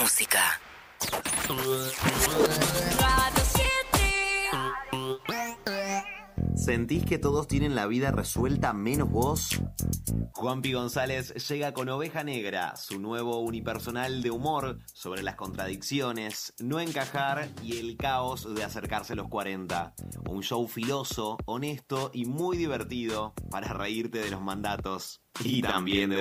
música. ¿Sentís que todos tienen la vida resuelta menos vos? Juanpi González llega con Oveja Negra, su nuevo unipersonal de humor sobre las contradicciones, no encajar y el caos de acercarse a los 40. Un show filoso, honesto y muy divertido para reírte de los mandatos y también de